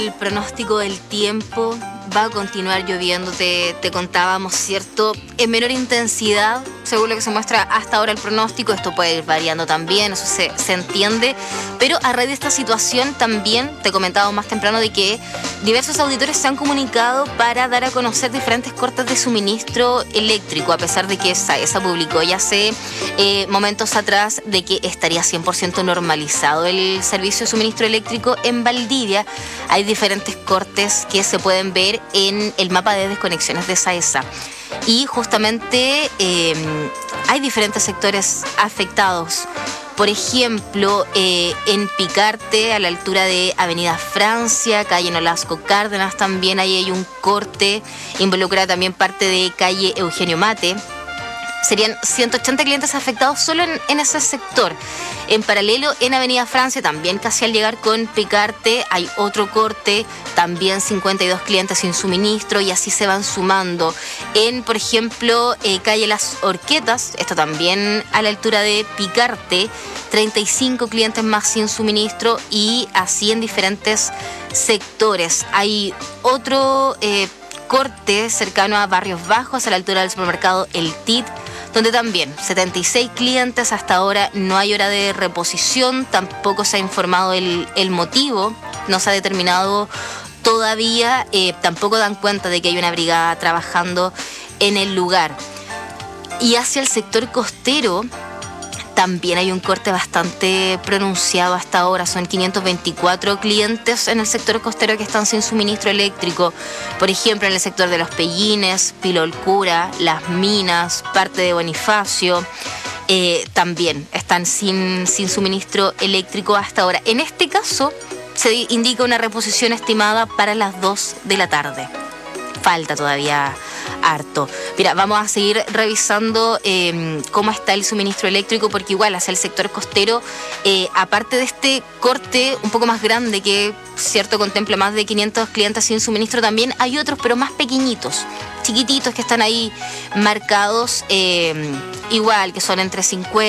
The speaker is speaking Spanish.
El pronóstico del tiempo va a continuar lloviendo, te contábamos, ¿cierto? En menor intensidad, según lo que se muestra hasta ahora el pronóstico. Esto puede ir variando también, eso se entiende. Pero a raíz de esta situación también te comentaba más temprano de que diversos auditores se han comunicado para dar a conocer diferentes cortes de suministro eléctrico, a pesar de que SAESA publicó ya hace momentos atrás de que estaría 100% normalizado el servicio de suministro eléctrico en Valdivia. Hay diferentes cortes que se pueden ver en el mapa de desconexiones de SAESA. Y justamente hay diferentes sectores afectados. Por ejemplo, en Picarte, a la altura de Avenida Francia, calle Nolasco Cárdenas, también ahí hay un corte, involucra también parte de calle Eugenio Mate. Serían 180 clientes afectados solo en ese sector. En paralelo, en Avenida Francia, también casi al llegar con Picarte, hay otro corte, también 52 clientes sin suministro, y así se van sumando. En, por ejemplo, calle Las Horquetas, esto también a la altura de Picarte, 35 clientes más sin suministro, y así en diferentes sectores. Hay otro corte cercano a Barrios Bajos, a la altura del supermercado El TIT, donde también 76 clientes. Hasta ahora no hay hora de reposición, tampoco se ha informado el motivo, no se ha determinado todavía, tampoco dan cuenta de que hay una brigada trabajando en el lugar. Y hacia el sector costero también hay un corte bastante pronunciado hasta ahora. Son 524 clientes en el sector costero que están sin suministro eléctrico. Por ejemplo, en el sector de Los Pellines, Pilolcura, Las Minas, parte de Bonifacio, también están sin suministro eléctrico hasta ahora. En este caso, se indica una reposición estimada para las 2 de la tarde. Falta todavía harto. Mira, vamos a seguir revisando cómo está el suministro eléctrico, porque igual hacia el sector costero, aparte de este corte un poco más grande que, cierto, contempla más de 500 clientes sin suministro, también hay otros, pero más pequeñitos, chiquititos, que están ahí marcados, igual, que son entre 50